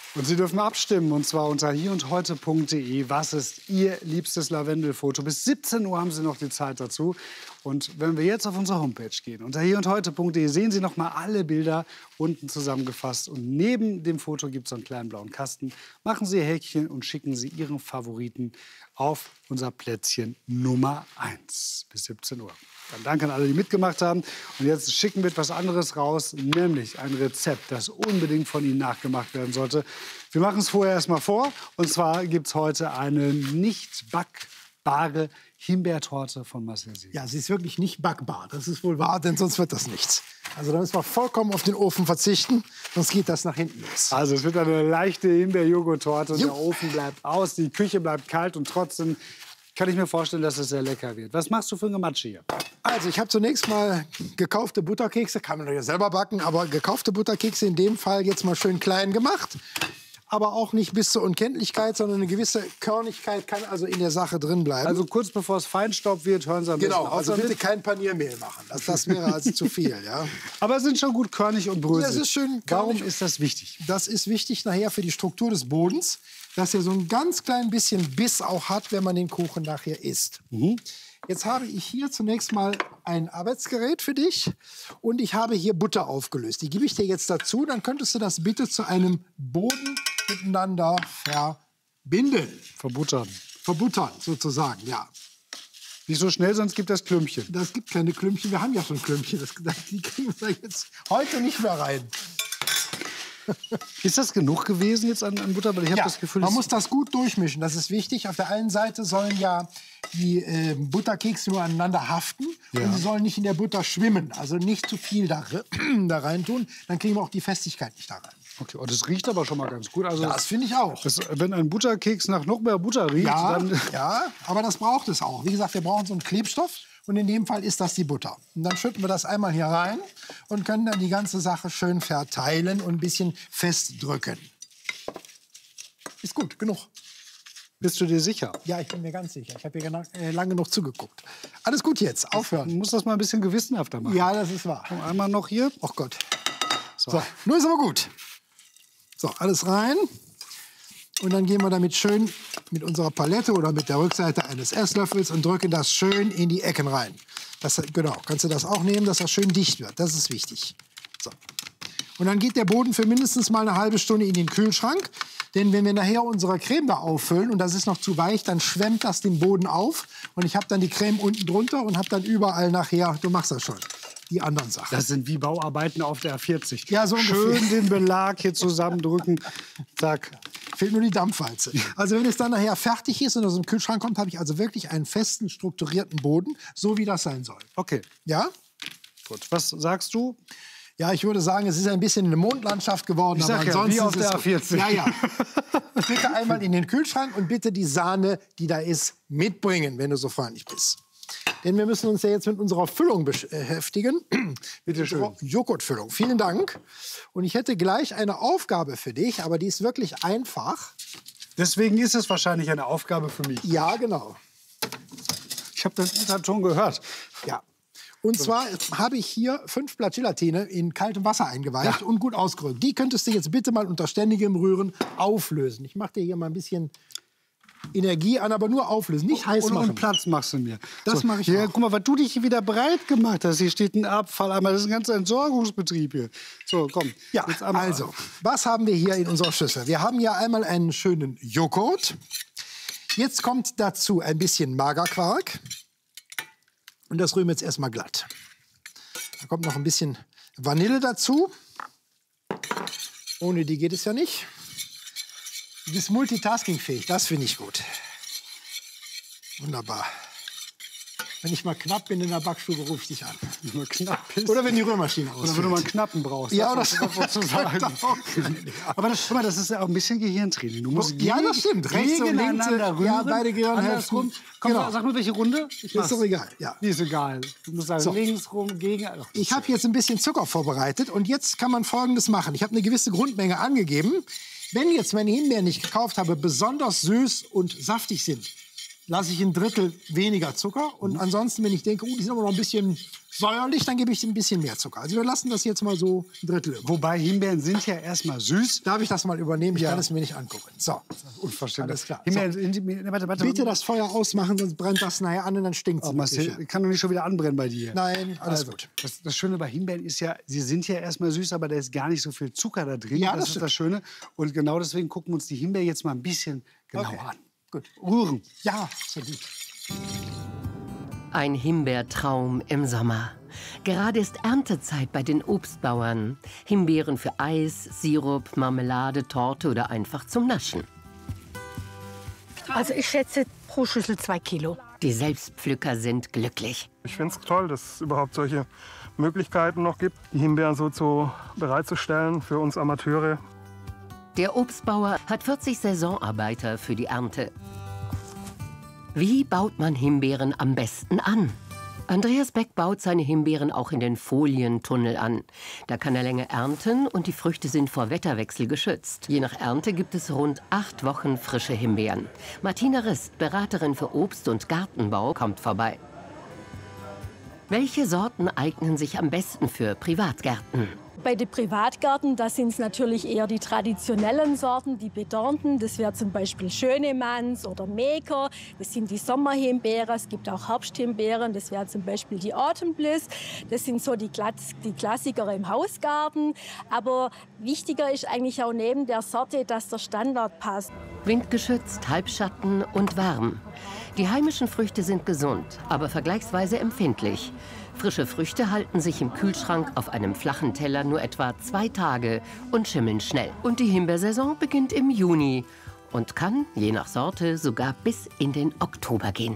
Und Sie dürfen abstimmen, und zwar unter hierundheute.de. Was ist Ihr liebstes Lavendelfoto? Bis 17 Uhr haben Sie noch die Zeit dazu. Und wenn wir jetzt auf unsere Homepage gehen, unter hierundheute.de, sehen Sie noch mal alle Bilder unten zusammengefasst. Und neben dem Foto gibt es so einen kleinen blauen Kasten. Machen Sie Ihr Häkchen und schicken Sie Ihren Favoriten auf unser Plätzchen Nummer 1 bis 17 Uhr. Dann danke an alle, die mitgemacht haben. Und jetzt schicken wir etwas anderes raus, nämlich ein Rezept, das unbedingt von Ihnen nachgemacht werden sollte. Wir machen es vorher erst mal vor. Und zwar gibt es heute eine nicht backbare Himbeertorte von Marcel Siegel. Ja, sie ist wirklich nicht backbar. Das ist wohl wahr, denn sonst wird das nichts. Also da müssen wir vollkommen auf den Ofen verzichten, sonst geht das nach hinten los. Also es wird eine leichte Himbeer-Joghurt-Torte. Der Ofen bleibt aus, die Küche bleibt kalt und trotzdem kann ich mir vorstellen, dass es sehr lecker wird. Was machst du für ein Gematsche hier? Also ich habe zunächst mal gekaufte Butterkekse, kann man natürlich selber backen, aber gekaufte Butterkekse in dem Fall jetzt mal schön klein gemacht. Aber auch nicht bis zur Unkenntlichkeit, sondern eine gewisse Körnigkeit kann also in der Sache drin bleiben. Also kurz bevor es Feinstaub wird, hören Sie am besten auf also damit. bitte kein Paniermehl machen. Das wäre also zu viel. Ja. Aber es sind schon gut körnig und bröselig. Ja, es ist schön Warum körnig. ist das wichtig? Das ist wichtig nachher für die Struktur des Bodens, dass er so ein ganz klein bisschen Biss auch hat, wenn man den Kuchen nachher isst. Jetzt habe ich hier zunächst mal ein Arbeitsgerät für dich und ich habe hier Butter aufgelöst. Die gebe ich dir jetzt dazu, dann könntest du das bitte zu einem Boden miteinander verbinden. Verbuttern. Verbuttern sozusagen, ja. Nicht so schnell, sonst gibt es Klümpchen. Das gibt keine Klümpchen, wir haben ja schon Klümpchen. Die kriegen wir jetzt heute nicht mehr rein. Ist das genug gewesen jetzt an Butter? Weil ich habe das Gefühl, man muss das gut durchmischen. Das ist wichtig. Auf der einen Seite sollen ja die Butterkekse nur aneinander haften und sie sollen nicht in der Butter schwimmen. Also nicht zu viel da rein tun. Dann kriegen wir auch die Festigkeit nicht da rein. Okay, und das riecht aber schon mal ganz gut. Also Das finde ich auch. Wenn ein Butterkeks nach noch mehr Butter riecht, dann... Ja, aber das braucht es auch. Wie gesagt, wir brauchen so einen Klebstoff. Und in dem Fall ist das die Butter. Und dann schütten wir das einmal hier rein und können dann die ganze Sache schön verteilen und ein bisschen festdrücken. Ist gut, genug. Bist du dir sicher? Ja, ich bin mir ganz sicher. Ich habe hier lange noch zugeguckt. Alles gut jetzt, aufhören. Du musst das mal ein bisschen gewissenhafter machen. Ja, das ist wahr. Und einmal noch hier. Oh Gott. So, nur ist aber gut. So, alles rein. Und dann gehen wir damit schön mit unserer Palette oder mit der Rückseite eines Esslöffels und drücken das schön in die Ecken rein. Genau, kannst du das auch nehmen, dass das schön dicht wird. Das ist wichtig. So. Und dann geht der Boden für mindestens mal eine halbe Stunde in den Kühlschrank. Denn wenn wir nachher unsere Creme da auffüllen und das ist noch zu weich, dann schwemmt das den Boden auf. Und ich habe dann die Creme unten drunter und habe dann überall nachher, du machst das schon, die anderen Sachen. Das sind wie Bauarbeiten auf der A40. Ja, so schön ungefähr. den Belag hier zusammendrücken. Zack. Fehlt nur die Dampfwalze. Also wenn es dann nachher fertig ist und aus dem Kühlschrank kommt, habe ich also wirklich einen festen, strukturierten Boden, so wie das sein soll. Okay, Ja? gut. Was sagst du? Ja, ich würde sagen, es ist ein bisschen eine Mondlandschaft geworden. Ich sag aber ja, ansonsten wie auf ist es der gut. A40. Ja, ja. Bitte einmal in den Kühlschrank und bitte die Sahne, die da ist, mitbringen, wenn du so freundlich bist. Denn wir müssen uns ja jetzt mit unserer Füllung beschäftigen. Bitte schön. Joghurtfüllung. Vielen Dank. Und ich hätte gleich eine Aufgabe für dich, aber die ist wirklich einfach. Deswegen ist es wahrscheinlich eine Aufgabe für mich. Ja, genau. Ich habe das gerade schon gehört. Ja. Und zwar habe ich hier 5 Blatt Gelatine in kaltem Wasser eingeweicht und gut ausgerührt. Die könntest du jetzt bitte mal unter ständigem Rühren auflösen. Ich mache dir hier mal ein bisschen Energie an, aber nur auflösen, nicht heiß machen. Und Platz machst du mir. Das mache ich hier, auch. Guck mal, was du dich hier wieder breit gemacht hast. Hier steht ein Abfalleimer. Das ist ein ganzer Entsorgungsbetrieb hier. So, komm. Ja, jetzt einmal. also, was haben wir hier in unserer Schüssel? Wir haben hier einmal einen schönen Joghurt. Jetzt kommt dazu ein bisschen Magerquark. Und das rühren wir jetzt erstmal glatt. Da kommt noch ein bisschen Vanille dazu. Ohne die geht es ja nicht. Du bist multitaskingfähig, das finde ich gut. Wunderbar. Wenn ich mal knapp bin in der Backstube, rufe ich dich an. Wenn du knapp bist. Oder wenn die Rührmaschine ausfällt. Oder wenn du mal einen Knappen brauchst. Ja, das oder was zu sagen. Aber das, guck mal, das ist ja auch ein bisschen Gehirntraining. Du musst Ja, das stimmt. Rechts und links, gegeneinander rühren. ja, beide Gehirnhälften. Andersrum. Komm, Genau. sag mal, welche Runde? Ich Ist doch egal, ja. Die ist egal. Du musst sagen, So. links rum, gegen... Ach, Ich habe jetzt ein bisschen Zucker vorbereitet und jetzt kann man Folgendes machen. Ich habe eine gewisse Grundmenge angegeben. Wenn jetzt meine Himbeeren, die ich gekauft habe, besonders süß und saftig sind, lasse ich ein Drittel weniger Zucker. Und ansonsten, wenn ich denke, die sind aber noch ein bisschen säuerlich, dann gebe ich ein bisschen mehr Zucker. Also wir lassen das jetzt mal so ein Drittel. Wobei Himbeeren sind ja erstmal süß. Darf ich das mal übernehmen? Ich kann es mir nicht angucken. So. Unverständlich. Alles klar. Himbeeren, warte. Bitte das Feuer ausmachen, sonst brennt das nachher an und dann stinkt es. Marcel, kann doch nicht schon wieder anbrennen bei dir. Nein, alles gut. Das Schöne bei Himbeeren ist ja, sie sind ja erstmal süß, aber da ist gar nicht so viel Zucker da drin. Ja, das ist das Schöne. Und genau deswegen gucken wir uns die Himbeer jetzt mal ein bisschen genauer an. Gut. Rühren. Ja, so gut. Ein Himbeertraum im Sommer. Gerade ist Erntezeit bei den Obstbauern. Himbeeren für Eis, Sirup, Marmelade, Torte oder einfach zum Naschen. Also ich schätze pro Schüssel 2 Kilo. Die Selbstpflücker sind glücklich. Ich finde es toll, dass es überhaupt solche Möglichkeiten noch gibt, die Himbeeren so bereitzustellen für uns Amateure. Der Obstbauer hat 40 Saisonarbeiter für die Ernte. Wie baut man Himbeeren am besten an? Andreas Beck baut seine Himbeeren auch in den Folientunnel an. Da kann er länger ernten und die Früchte sind vor Wetterwechsel geschützt. Je nach Ernte gibt es rund 8 Wochen frische Himbeeren. Martina Rist, Beraterin für Obst- und Gartenbau, kommt vorbei. Welche Sorten eignen sich am besten für Privatgärten? Bei den Privatgärten, da sind es natürlich eher die traditionellen Sorten, die bedornten. Das wäre zum Beispiel Schönemanns oder Meker. Das sind die Sommerhimbeeren. Es gibt auch Herbsthimbeeren. Das wäre zum Beispiel die Autumn Bliss. Das sind so die Klassiker im Hausgarten. Aber wichtiger ist eigentlich auch neben der Sorte, dass der Standard passt. Windgeschützt, Halbschatten und warm. Die heimischen Früchte sind gesund, aber vergleichsweise empfindlich. Frische Früchte halten sich im Kühlschrank auf einem flachen Teller nur etwa 2 Tage und schimmeln schnell. Und die Himbeersaison beginnt im Juni und kann, je nach Sorte, sogar bis in den Oktober gehen.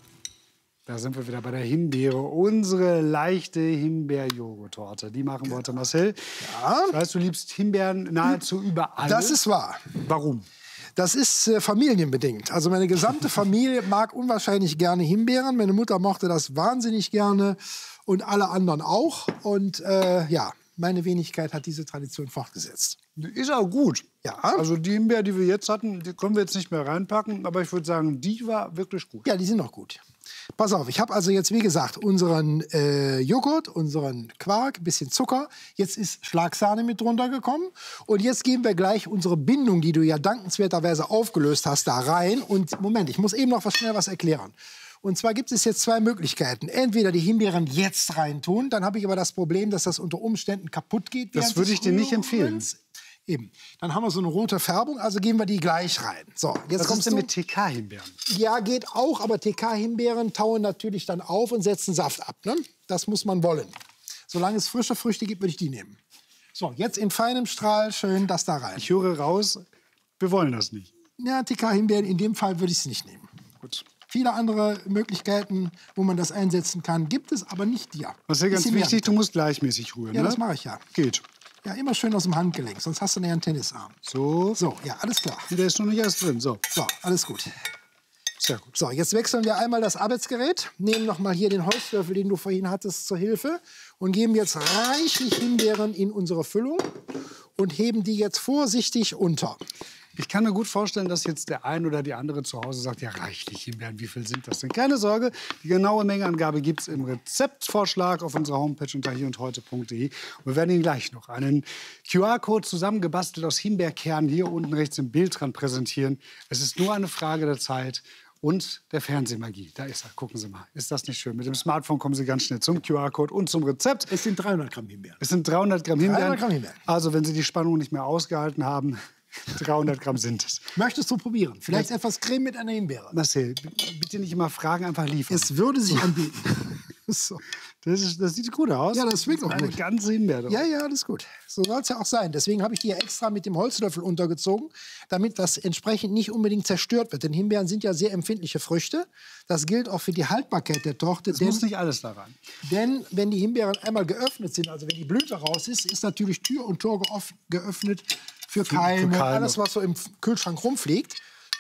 Da sind wir wieder bei der Himbeere. Unsere leichte Himbeer-Joghurt-Torte. Die machen wir heute, Marcel. Ja. Ich weiß, du liebst Himbeeren nahezu überall. Das ist wahr. Warum? Das ist familienbedingt. Also meine gesamte Familie mag unwahrscheinlich gerne Himbeeren. Meine Mutter mochte das wahnsinnig gerne und alle anderen auch. Und ja, meine Wenigkeit hat diese Tradition fortgesetzt. Ist auch gut. Ja. Also die Himbeer, die wir jetzt hatten, die können wir jetzt nicht mehr reinpacken. Aber ich würde sagen, die war wirklich gut. Ja, die sind noch gut. Pass auf, ich habe also jetzt, wie gesagt, unseren Joghurt, unseren Quark, ein bisschen Zucker. Jetzt ist Schlagsahne mit drunter gekommen. Und jetzt geben wir gleich unsere Bindung, die du ja dankenswerterweise aufgelöst hast, da rein. Und Moment, ich muss eben noch schnell was erklären. Und zwar gibt es jetzt 2 Möglichkeiten. Entweder die Himbeeren jetzt reintun, dann habe ich aber das Problem, dass das unter Umständen kaputt geht. Das würde ich dir nicht empfehlen. Eben. Dann haben wir so eine rote Färbung, also geben wir die gleich rein. So, jetzt Was kommst ist denn du mit TK-Himbeeren? Ja, geht auch, aber TK-Himbeeren tauen natürlich dann auf und setzen Saft ab. Ne? Das muss man wollen. Solange es frische Früchte gibt, würde ich die nehmen. So, jetzt in feinem Strahl schön das da rein. Ich höre raus, wir wollen das nicht. Ja, TK-Himbeeren, in dem Fall würde ich es nicht nehmen. Gut. Viele andere Möglichkeiten, wo man das einsetzen kann, gibt es, aber nicht dir. Was ist ganz Bisschen mehr. wichtig, du musst gleichmäßig rühren. Ja, ne? das mache ich ja. Geht. Ja, immer schön aus dem Handgelenk, sonst hast du nachher einen Tennisarm. So. So, ja, alles klar. Der ist noch nicht erst drin. So. So, alles gut. Sehr gut. So, jetzt wechseln wir einmal das Arbeitsgerät, nehmen noch mal hier den Holzlöffel, den du vorhin hattest, zur Hilfe und geben jetzt reichlich Himbeeren in unsere Füllung und heben die jetzt vorsichtig unter. Ich kann mir gut vorstellen, dass jetzt der ein oder die andere zu Hause sagt, ja reichlich Himbeeren, wie viel sind das denn? Keine Sorge, die genaue Mengeangabe gibt es im Rezeptvorschlag auf unserer Homepage unter hierundheute.de. Wir werden Ihnen gleich noch einen QR-Code zusammengebastelt aus Himbeerkernen hier unten rechts im Bildrand präsentieren. Es ist nur eine Frage der Zeit und der Fernsehmagie. Da ist er, gucken Sie mal. Ist das nicht schön? Mit dem Smartphone kommen Sie ganz schnell zum QR-Code und zum Rezept. Es sind 300 Gramm Himbeeren. Es sind 300 Gramm Himbeeren. 300 Gramm Himbeeren. Also wenn Sie die Spannung nicht mehr ausgehalten haben, 300 Gramm sind es. Möchtest du probieren? Vielleicht etwas Creme mit einer Himbeere. Marcel, bitte nicht immer fragen, einfach liefern. Es würde sich anbieten. So. Das sieht gut aus. Ja, das schmeckt auch eine gut. ganze Himbeere. Ja, ja, alles gut. So soll es ja auch sein. Deswegen habe ich die ja extra mit dem Holzlöffel untergezogen, damit das entsprechend nicht unbedingt zerstört wird. Denn Himbeeren sind ja sehr empfindliche Früchte. Das gilt auch für die Haltbarkeit der Torte. Es muss nicht alles da rein. Denn wenn die Himbeeren einmal geöffnet sind, also wenn die Blüte raus ist, ist natürlich Tür und Tor geöffnet für Keime, Keime. alles, was so im Kühlschrank rumfliegt.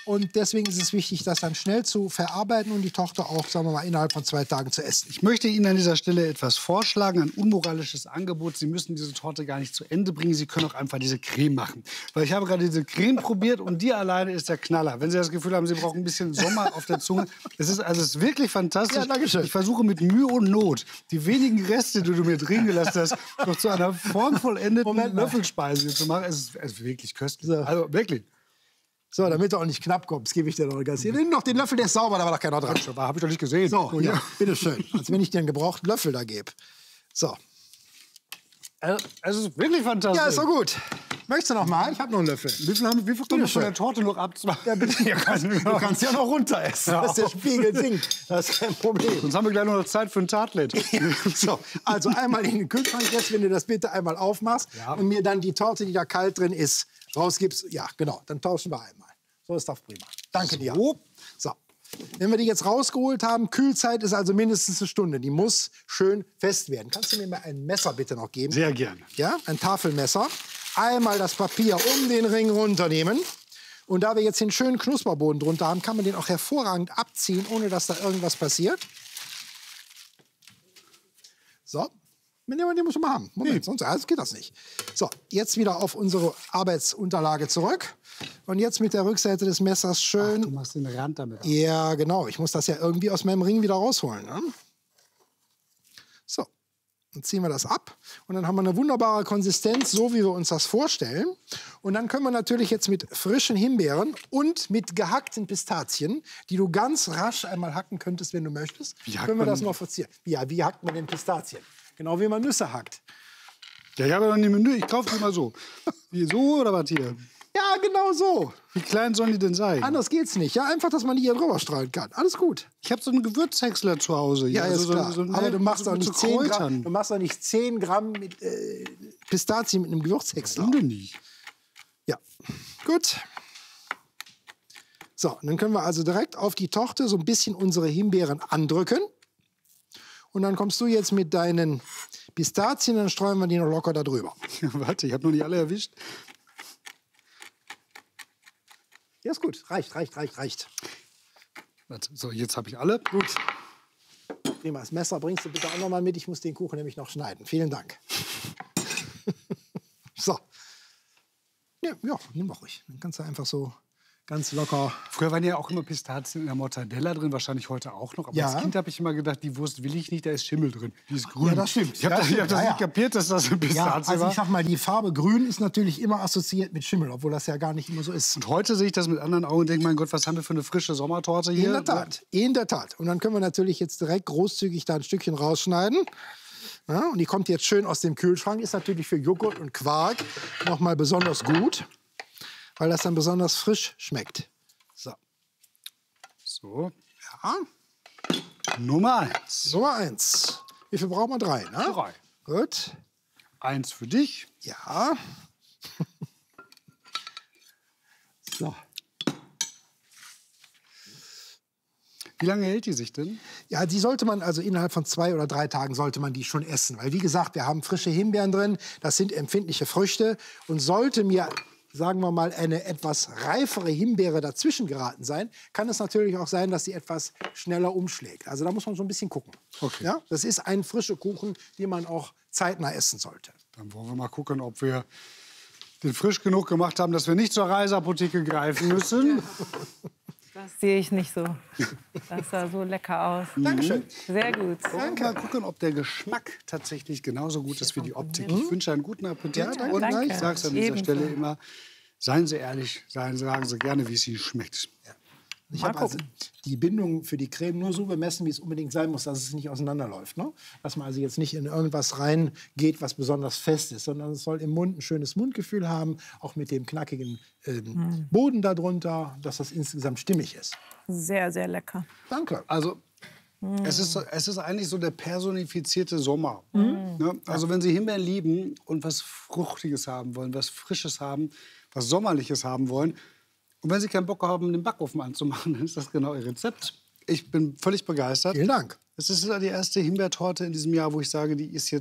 Und deswegen ist es wichtig, das dann schnell zu verarbeiten und die Tochter auch, sagen wir mal, innerhalb von 2 Tagen zu essen. Ich möchte Ihnen an dieser Stelle etwas vorschlagen, ein unmoralisches Angebot. Sie müssen diese Torte gar nicht zu Ende bringen. Sie können auch einfach diese Creme machen. Weil ich habe gerade diese Creme probiert und die alleine ist der Knaller. Wenn Sie das Gefühl haben, Sie brauchen ein bisschen Sommer auf der Zunge. Es ist wirklich fantastisch. Ja, danke schön. Ich versuche mit Mühe und Not, die wenigen Reste, die du mir drin gelassen hast, noch zu einer formvollendeten Löffelspeise zu machen. Es ist wirklich köstlich. So. Also wirklich. So, damit du auch nicht knapp kommst, gebe ich dir noch ganz hier. Nimm noch den Löffel, der ist sauber, da war doch keiner dran. Habe ich doch nicht gesehen. So, ja, bitteschön. Als wenn ich dir einen gebrauchten Löffel da gebe. So. Es ist wirklich fantastisch. Ja, ist doch gut. Möchtest du noch mal? Ich habe noch einen Löffel. Wie viel kommt von der Torte noch ab? Ja, bitte. Du kannst ja noch runter essen, dass der Spiegel sinkt. Das ist kein Problem. Sonst haben wir gleich noch Zeit für ein Tartlet. So, also einmal in den Kühlschrank jetzt, wenn du das bitte einmal aufmachst und mir dann die Torte, die da kalt drin ist, rausgibst. Ja, genau, dann tauschen wir einmal. So ist doch prima. Danke dir. So. Wenn wir die jetzt rausgeholt haben, Kühlzeit ist also mindestens 1 Stunde. Die muss schön fest werden. Kannst du mir mal ein Messer bitte noch geben? Sehr gerne. Ja, ein Tafelmesser. Einmal das Papier um den Ring runternehmen. Und da wir jetzt den schönen Knusperboden drunter haben, kann man den auch hervorragend abziehen, ohne dass da irgendwas passiert. So. Den muss man haben. Moment, sonst geht das nicht. So, jetzt wieder auf unsere Arbeitsunterlage zurück. Und jetzt mit der Rückseite des Messers schön. Du machst den Rand damit ab. Ja, genau. Ich muss das ja irgendwie aus meinem Ring wieder rausholen. Ne? So, dann ziehen wir das ab. Und dann haben wir eine wunderbare Konsistenz, so wie wir uns das vorstellen. Und dann können wir natürlich jetzt mit frischen Himbeeren und mit gehackten Pistazien, die du ganz rasch einmal hacken könntest, wenn du möchtest, können wir das noch verzieren. Ja, wie hackt man denn Pistazien? Genau wie man Nüsse hackt. Ja, ich habe ja noch nie Menü. Ich kaufe die mal so. Wie, so oder was hier? Ja, genau so. Wie klein sollen die denn sein? Anders geht's nicht. Ja, einfach, dass man die hier drüber strahlen kann. Alles gut. Ich habe so einen Gewürzhäcksler zu Hause. Ja, ist klar. Aber du machst doch mit nicht so 10 Gramm, Kräutern. du machst doch nicht 10 Gramm mit, Pistazien mit einem Gewürzhäcksler. Warum denn nicht? Ja, gut. So, und dann können wir also direkt auf die Torte so ein bisschen unsere Himbeeren andrücken. Und dann kommst du jetzt mit deinen Pistazien, dann streuen wir die noch locker da drüber. Warte, ich habe noch nicht alle erwischt. Ja, ist gut. Reicht. Warte, so, jetzt habe ich alle. Gut. Prima. Das Messer bringst du bitte auch noch mal mit. Ich muss den Kuchen nämlich noch schneiden. Vielen Dank. So. Ja, nimm doch ruhig. Dann kannst du einfach so ganz locker. Früher waren ja auch immer Pistazien in der Mortadella drin, wahrscheinlich heute auch noch. Aber Ja. als Kind habe ich immer gedacht, die Wurst will ich nicht, da ist Schimmel drin. Die ist grün. Ja, das stimmt. Ich habe das nicht kapiert, dass das eine Ja, Pistazie also war. ich sag mal, die Farbe grün ist natürlich immer assoziiert mit Schimmel, obwohl das ja gar nicht immer so ist. Und heute sehe ich das mit anderen Augen und denke, mein Gott, was haben wir für eine frische Sommertorte hier? In der Tat. Und dann können wir natürlich jetzt direkt großzügig da ein Stückchen rausschneiden. Ja, und die kommt jetzt schön aus dem Kühlschrank. Ist natürlich für Joghurt und Quark noch mal besonders gut, weil das dann besonders frisch schmeckt. So, Ja. Nummer 1. Nummer 1. Wie viel brauchen wir? 3, ne? 3. Gut. 1 für dich. Ja. So. Wie lange hält die sich denn? Ja, die sollte man also innerhalb von 2 oder 3 Tagen sollte man die schon essen. Weil wie gesagt, wir haben frische Himbeeren drin, das sind empfindliche Früchte. Und sollte mir, sagen wir mal, eine etwas reifere Himbeere dazwischen geraten sein, kann es natürlich auch sein, dass sie etwas schneller umschlägt. Also da muss man so ein bisschen gucken. Okay. Ja, das ist ein frischer Kuchen, den man auch zeitnah essen sollte. Dann wollen wir mal gucken, ob wir den frisch genug gemacht haben, dass wir nicht zur Reiseapotheke greifen müssen. Das sehe ich nicht so. Das sah so lecker aus. Dankeschön. Sehr gut. Wollen wir mal gucken, ob der Geschmack tatsächlich genauso gut ist wie die Optik. Ich wünsche einen guten Appetit. Ja, danke. Und Danke. ich sage es an dieser Ebenso. Stelle immer, seien Sie ehrlich, sagen Sie gerne, wie es Ihnen schmeckt. Ich habe also die Bindung für die Creme nur so bemessen, wie es unbedingt sein muss, dass es nicht auseinanderläuft. Ne? Dass man also jetzt nicht in irgendwas reingeht, was besonders fest ist, sondern es soll im Mund ein schönes Mundgefühl haben, auch mit dem knackigen Boden darunter, dass das insgesamt stimmig ist. Sehr, sehr lecker. Danke. Also es ist eigentlich so der personifizierte Sommer. Ne? Also wenn Sie Himbeeren lieben und was Fruchtiges haben wollen, was Frisches haben, was Sommerliches haben wollen, und wenn Sie keinen Bock haben, den Backofen anzumachen, dann ist das genau Ihr Rezept. Ich bin völlig begeistert. Vielen Dank. Es ist die erste Himbeertorte in diesem Jahr, wo ich sage, die ist jetzt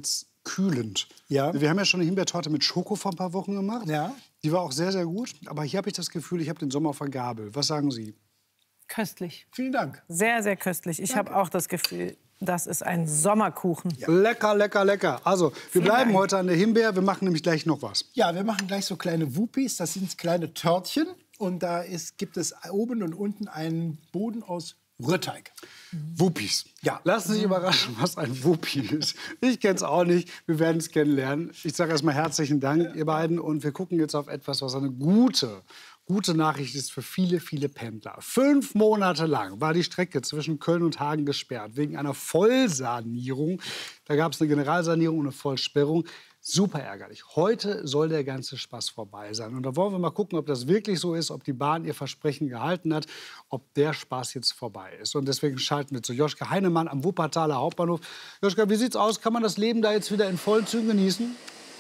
kühlend. Ja. Wir haben ja schon eine Himbeertorte mit Schoko vor ein paar Wochen gemacht. Ja. Die war auch sehr, sehr gut. Aber hier habe ich das Gefühl, ich habe den Sommer auf der Gabel. Was sagen Sie? Köstlich. Vielen Dank. Sehr, sehr köstlich. Ich habe auch das Gefühl, das ist ein Sommerkuchen. Ja. Lecker, lecker, lecker. Also, wir bleiben heute an der Himbeer. Wir machen nämlich gleich noch was. Ja, wir machen gleich so kleine Wuppies. Das sind kleine Törtchen. Und da gibt es oben und unten einen Boden aus Rührteig. Wuppies. Ja. Lassen Sie sich überraschen, was ein Wuppi ist. Ich kenne es auch nicht. Wir werden es kennenlernen. Ich sage erst mal herzlichen Dank, ihr beiden. Und wir gucken jetzt auf etwas, was eine gute Nachricht ist für viele, viele Pendler. 5 Monate lang war die Strecke zwischen Köln und Hagen gesperrt wegen einer Vollsanierung. Da gab es eine Generalsanierung und eine Vollsperrung. Super ärgerlich. Heute soll der ganze Spaß vorbei sein. Und da wollen wir mal gucken, ob das wirklich so ist, ob die Bahn ihr Versprechen gehalten hat, ob der Spaß jetzt vorbei ist. Und deswegen schalten wir zu Joschka Heinemann am Wuppertaler Hauptbahnhof. Joschka, wie sieht's aus? Kann man das Leben da jetzt wieder in vollen Zügen genießen?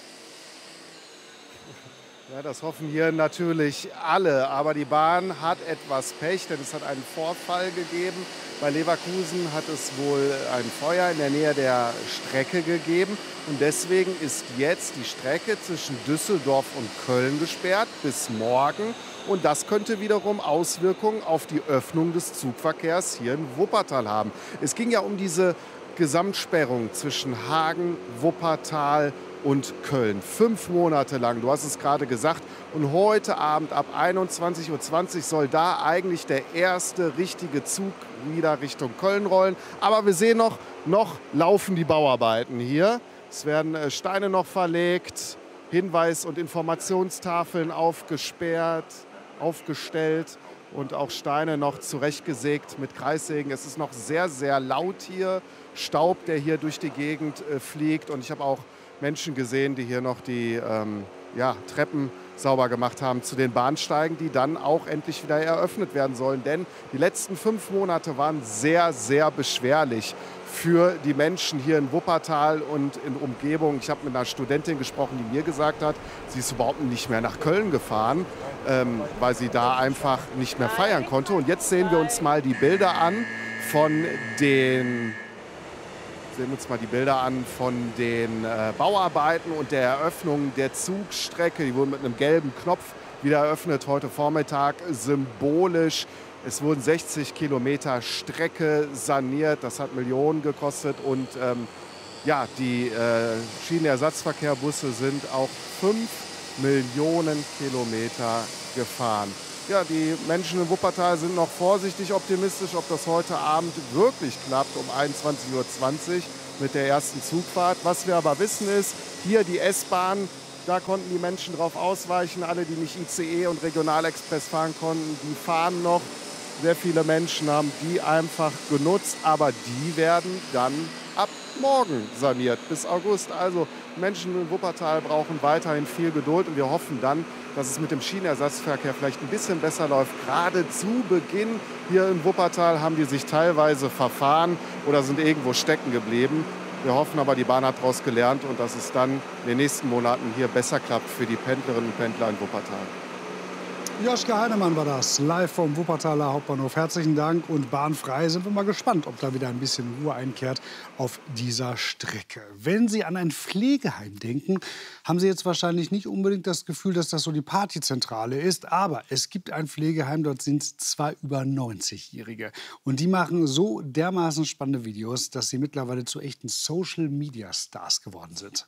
Ja, das hoffen hier natürlich alle. Aber die Bahn hat etwas Pech, denn es hat einen Vorfall gegeben. Bei Leverkusen hat es wohl ein Feuer in der Nähe der Strecke gegeben. Und deswegen ist jetzt die Strecke zwischen Düsseldorf und Köln gesperrt bis morgen. Und das könnte wiederum Auswirkungen auf die Öffnung des Zugverkehrs hier in Wuppertal haben. Es ging ja um diese Gesamtsperrung zwischen Hagen, Wuppertal und Köln. 5 Monate lang, du hast es gerade gesagt. Und heute Abend ab 21:20 Uhr soll da eigentlich der erste richtige Zug wieder Richtung Köln rollen. Aber wir sehen noch laufen die Bauarbeiten hier. Es werden Steine noch verlegt, Hinweis- und Informationstafeln aufgestellt und auch Steine noch zurechtgesägt mit Kreissägen. Es ist noch sehr, sehr laut hier. Staub, der hier durch die Gegend fliegt. Und ich habe auch Menschen gesehen, die hier noch die Treppen sauber gemacht haben zu den Bahnsteigen, die dann auch endlich wieder eröffnet werden sollen. Denn die letzten 5 Monate waren sehr, sehr beschwerlich für die Menschen hier in Wuppertal und in Umgebung. Ich habe mit einer Studentin gesprochen, die mir gesagt hat, sie ist überhaupt nicht mehr nach Köln gefahren, weil sie da einfach nicht mehr feiern konnte. Und jetzt sehen wir uns mal die Bilder an von den Bauarbeiten und der Eröffnung der Zugstrecke. Die wurden mit einem gelben Knopf wieder eröffnet, heute Vormittag symbolisch. Es wurden 60 Kilometer Strecke saniert, das hat Millionen gekostet. Und die Schienenersatzverkehrbusse sind auch 5 Millionen Kilometer gefahren. Ja, die Menschen in Wuppertal sind noch vorsichtig optimistisch, ob das heute Abend wirklich klappt um 21:20 Uhr mit der ersten Zugfahrt. Was wir aber wissen ist, hier die S-Bahn, da konnten die Menschen drauf ausweichen. Alle, die nicht ICE und Regionalexpress fahren konnten, die fahren noch. Sehr viele Menschen haben die einfach genutzt, aber die werden dann ab morgen saniert bis August. Also Menschen in Wuppertal brauchen weiterhin viel Geduld und wir hoffen dann, dass es mit dem Schienenersatzverkehr vielleicht ein bisschen besser läuft. Gerade zu Beginn hier in Wuppertal haben die sich teilweise verfahren oder sind irgendwo stecken geblieben. Wir hoffen aber, die Bahn hat daraus gelernt und dass es dann in den nächsten Monaten hier besser klappt für die Pendlerinnen und Pendler in Wuppertal. Joschka Heinemann war das, live vom Wuppertaler Hauptbahnhof. Herzlichen Dank und bahnfrei. Sind wir mal gespannt, ob da wieder ein bisschen Ruhe einkehrt auf dieser Strecke. Wenn Sie an ein Pflegeheim denken, haben Sie jetzt wahrscheinlich nicht unbedingt das Gefühl, dass das so die Partyzentrale ist. Aber es gibt ein Pflegeheim, dort sind 2 über 90-Jährige. Und die machen so dermaßen spannende Videos, dass sie mittlerweile zu echten Social-Media-Stars geworden sind.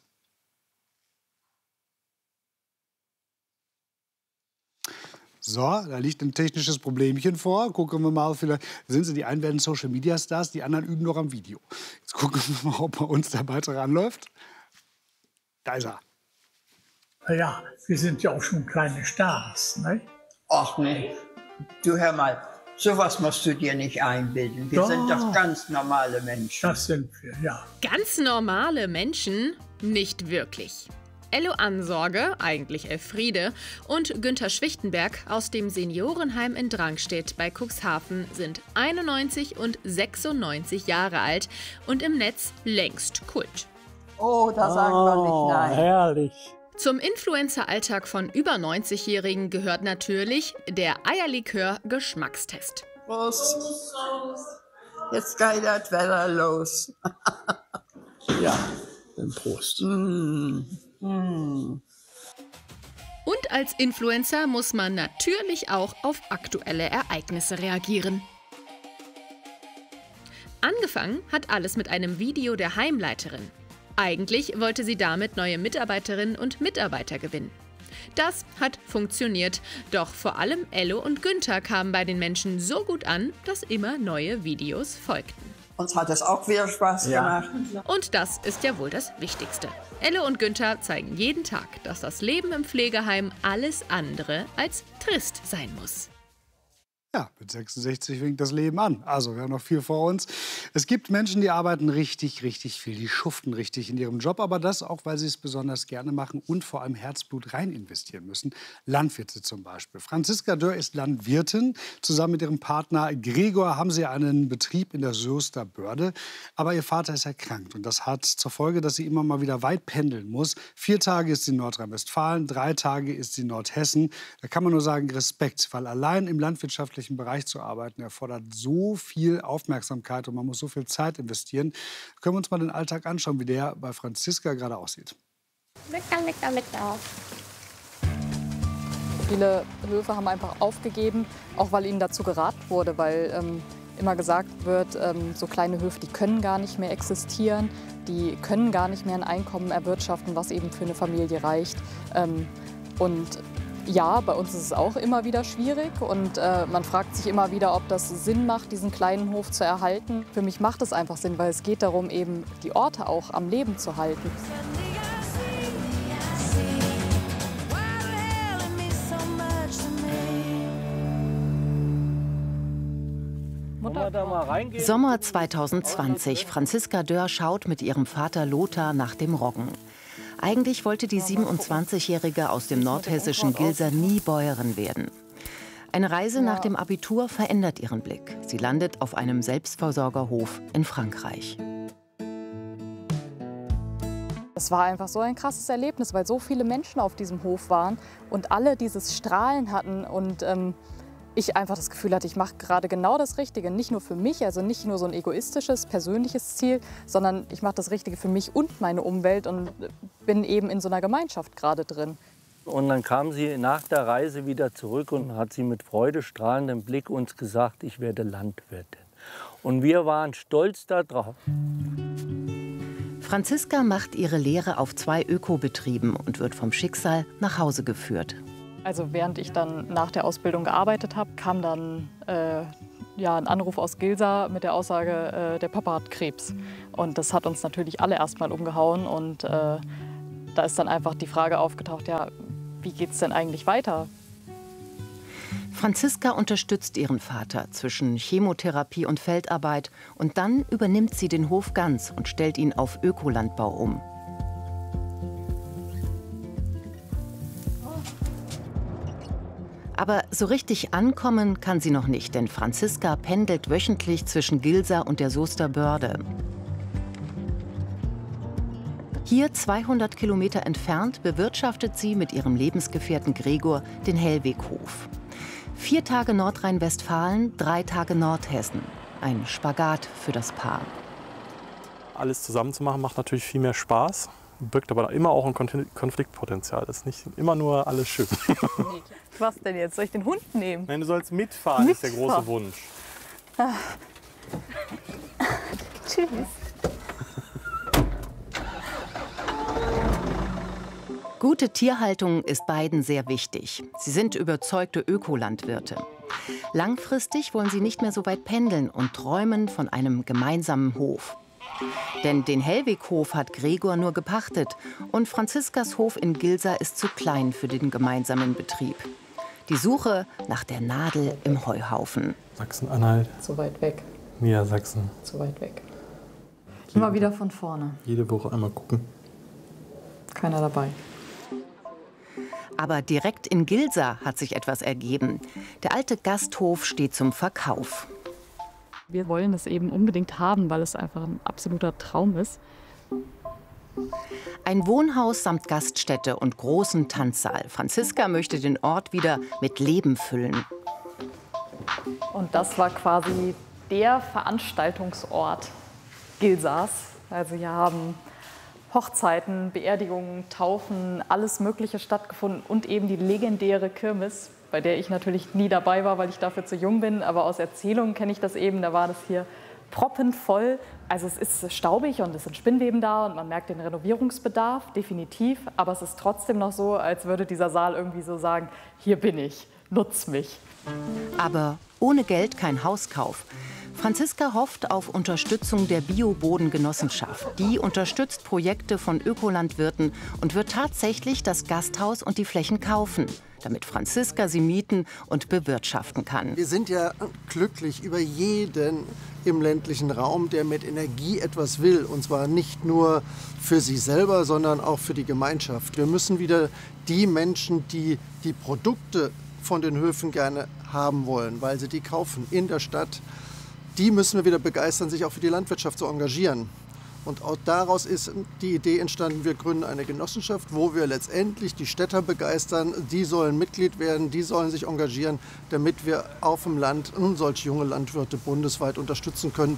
So, da liegt ein technisches Problemchen vor. Gucken wir mal, vielleicht sind sie, die einen werden Social-Media-Stars, die anderen üben noch am Video. Jetzt gucken wir mal, ob bei uns der Beitrag anläuft. Da ist er. Ja, wir sind ja auch schon kleine Stars, ne? Ach nee, du hör mal, sowas musst du dir nicht einbilden. Wir sind doch ganz normale Menschen. Das sind wir, ja. Ganz normale Menschen? Nicht wirklich. Ello Ansorge, eigentlich Elfriede, und Günther Schwichtenberg aus dem Seniorenheim in Drangstedt bei Cuxhaven sind 91 und 96 Jahre alt und im Netz längst Kult. Oh, da sagen wir nicht nein. Herrlich. Zum Influencer-Alltag von über 90-Jährigen gehört natürlich der Eierlikör-Geschmackstest. Prost. Jetzt geht das Wetter los. Ja. Prost. Und als Influencer muss man natürlich auch auf aktuelle Ereignisse reagieren. Angefangen hat alles mit einem Video der Heimleiterin. Eigentlich wollte sie damit neue Mitarbeiterinnen und Mitarbeiter gewinnen. Das hat funktioniert, doch vor allem Ello und Günther kamen bei den Menschen so gut an, dass immer neue Videos folgten. Uns hat es auch wieder Spaß gemacht. Und das ist ja wohl das Wichtigste. Ello und Günther zeigen jeden Tag, dass das Leben im Pflegeheim alles andere als trist sein muss. Ja, mit 66 winkt das Leben an. Also, wir haben noch viel vor uns. Es gibt Menschen, die arbeiten richtig, richtig viel. Die schuften richtig in ihrem Job. Aber das auch, weil sie es besonders gerne machen und vor allem Herzblut rein investieren müssen. Landwirte zum Beispiel. Franziska Dörr ist Landwirtin. Zusammen mit ihrem Partner Gregor haben sie einen Betrieb in der Soester Börde. Aber ihr Vater ist erkrankt. Und das hat zur Folge, dass sie immer mal wieder weit pendeln muss. 4 Tage ist sie in Nordrhein-Westfalen, 3 Tage ist sie in Nordhessen. Da kann man nur sagen, Respekt. Weil allein im landwirtschaftlichen Bereich zu arbeiten erfordert so viel Aufmerksamkeit und man muss so viel Zeit investieren. Können wir uns mal den Alltag anschauen, wie der bei Franziska gerade aussieht. Lecker. Viele Höfe haben einfach aufgegeben, auch weil ihnen dazu geraten wurde, weil immer gesagt wird, so kleine Höfe, die können gar nicht mehr existieren, die können gar nicht mehr ein Einkommen erwirtschaften, was eben für eine Familie reicht. Und ja, bei uns ist es auch immer wieder schwierig und man fragt sich immer wieder, ob das Sinn macht, diesen kleinen Hof zu erhalten. Für mich macht es einfach Sinn, weil es geht darum, eben die Orte auch am Leben zu halten. Sommer 2020. Franziska Dörr schaut mit ihrem Vater Lothar nach dem Roggen. Eigentlich wollte die 27-Jährige aus dem nordhessischen Gilsa nie Bäuerin werden. Eine Reise nach dem Abitur verändert ihren Blick. Sie landet auf einem Selbstversorgerhof in Frankreich. Es war einfach so ein krasses Erlebnis, weil so viele Menschen auf diesem Hof waren und alle dieses Strahlen hatten und ich einfach das Gefühl hatte, ich mache gerade genau das Richtige. Nicht nur für mich, also nicht nur so ein egoistisches, persönliches Ziel, sondern ich mache das Richtige für mich und meine Umwelt und bin eben in so einer Gemeinschaft gerade drin. Und dann kam sie nach der Reise wieder zurück und hat sie mit freudestrahlendem Blick uns gesagt, ich werde Landwirtin. Und wir waren stolz darauf. Franziska macht ihre Lehre auf 2 Ökobetrieben und wird vom Schicksal nach Hause geführt. Also während ich dann nach der Ausbildung gearbeitet habe, kam dann ein Anruf aus Gilsa mit der Aussage, der Papa hat Krebs. Und das hat uns natürlich alle erstmal umgehauen. Und da ist dann einfach die Frage aufgetaucht, ja, wie geht's denn eigentlich weiter? Franziska unterstützt ihren Vater zwischen Chemotherapie und Feldarbeit. Und dann übernimmt sie den Hof ganz und stellt ihn auf Ökolandbau um. Aber so richtig ankommen kann sie noch nicht, denn Franziska pendelt wöchentlich zwischen Gilsa und der Soester Börde. Hier 200 Kilometer entfernt bewirtschaftet sie mit ihrem Lebensgefährten Gregor den Hellweghof. 4 Tage Nordrhein-Westfalen, 3 Tage Nordhessen. Ein Spagat für das Paar. Alles zusammen zu machen macht natürlich viel mehr Spaß, birgt aber immer auch ein Konfliktpotenzial. Das ist nicht immer nur alles schön. Was denn jetzt? Soll ich den Hund nehmen? Nein, du sollst mitfahren, ist der große Wunsch. Tschüss. Gute Tierhaltung ist beiden sehr wichtig. Sie sind überzeugte Ökolandwirte. Langfristig wollen sie nicht mehr so weit pendeln und träumen von einem gemeinsamen Hof. Denn den Hellweghof hat Gregor nur gepachtet und Franziskas Hof in Gilsa ist zu klein für den gemeinsamen Betrieb. Die Suche nach der Nadel im Heuhaufen. Sachsen-Anhalt. Zu weit weg. Niedersachsen. Zu weit weg. Immer wieder von vorne. Jede Woche einmal gucken. Keiner dabei. Aber direkt in Gilsa hat sich etwas ergeben. Der alte Gasthof steht zum Verkauf. Wir wollen es eben unbedingt haben, weil es einfach ein absoluter Traum ist. Ein Wohnhaus samt Gaststätte und großen Tanzsaal. Franziska möchte den Ort wieder mit Leben füllen. Und das war quasi der Veranstaltungsort Gilsas. Also hier haben Hochzeiten, Beerdigungen, Taufen, alles Mögliche stattgefunden und eben die legendäre Kirmes, bei der ich natürlich nie dabei war, weil ich dafür zu jung bin, aber aus Erzählungen kenne ich das eben, da war das hier proppenvoll. Also es ist staubig und es sind Spinnweben da und man merkt den Renovierungsbedarf, definitiv, aber es ist trotzdem noch so, als würde dieser Saal irgendwie so sagen, hier bin ich, nutz mich. Aber ohne Geld kein Hauskauf. Franziska hofft auf Unterstützung der Bio-Bodengenossenschaft. Die unterstützt Projekte von Ökolandwirten und wird tatsächlich das Gasthaus und die Flächen kaufen, damit Franziska sie mieten und bewirtschaften kann. Wir sind ja glücklich über jeden im ländlichen Raum, der mit Energie etwas will. Und zwar nicht nur für sich selber, sondern auch für die Gemeinschaft. Wir müssen wieder die Menschen, die die Produkte von den Höfen gerne haben wollen, weil sie die kaufen in der Stadt, die müssen wir wieder begeistern, sich auch für die Landwirtschaft zu engagieren. Und auch daraus ist die Idee entstanden, wir gründen eine Genossenschaft, wo wir letztendlich die Städter begeistern. Die sollen Mitglied werden, die sollen sich engagieren, damit wir auf dem Land solche junge Landwirte bundesweit unterstützen können.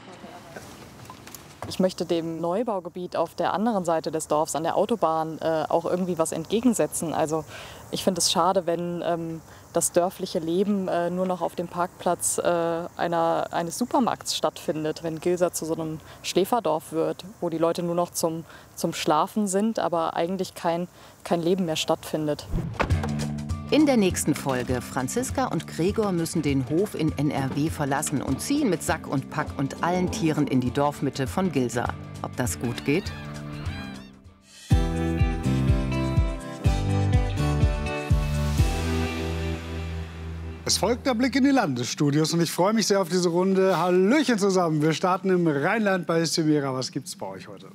Ich möchte dem Neubaugebiet auf der anderen Seite des Dorfs, an der Autobahn, auch irgendwie was entgegensetzen. Also ich finde es schade, wenn das dörfliche Leben nur noch auf dem Parkplatz eines Supermarkts stattfindet, wenn Gilsa zu so einem Schläferdorf wird, wo die Leute nur noch zum Schlafen sind, aber eigentlich kein Leben mehr stattfindet. In der nächsten Folge, Franziska und Gregor müssen den Hof in NRW verlassen und ziehen mit Sack und Pack und allen Tieren in die Dorfmitte von Gilsa. Ob das gut geht? Es folgt der Blick in die Landesstudios und ich freue mich sehr auf diese Runde. Hallöchen zusammen, wir starten im Rheinland bei Semira. Was gibt's bei euch heute?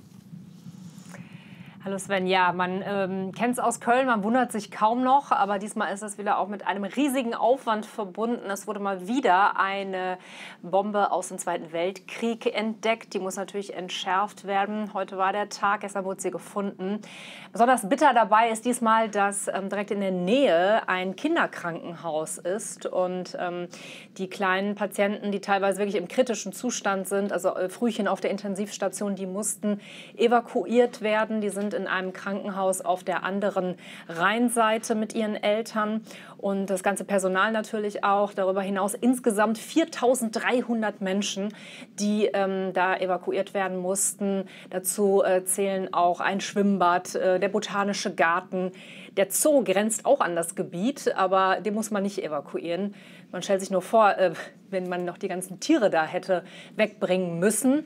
Hallo Sven, ja, man kennt es aus Köln, man wundert sich kaum noch, aber diesmal ist es wieder auch mit einem riesigen Aufwand verbunden. Es wurde mal wieder eine Bombe aus dem Zweiten Weltkrieg entdeckt. Die muss natürlich entschärft werden. Heute war der Tag, gestern wurde sie gefunden. Besonders bitter dabei ist diesmal, dass direkt in der Nähe ein Kinderkrankenhaus ist und die kleinen Patienten, die teilweise wirklich im kritischen Zustand sind, also Frühchen auf der Intensivstation, die mussten evakuiert werden. Die sind in einem Krankenhaus auf der anderen Rheinseite mit ihren Eltern und das ganze Personal natürlich auch. Darüber hinaus insgesamt 4.300 Menschen, die da evakuiert werden mussten. Dazu zählen auch ein Schwimmbad, der Botanische Garten. Der Zoo grenzt auch an das Gebiet, aber den muss man nicht evakuieren. Man stellt sich nur vor, wenn man noch die ganzen Tiere da hätte wegbringen müssen.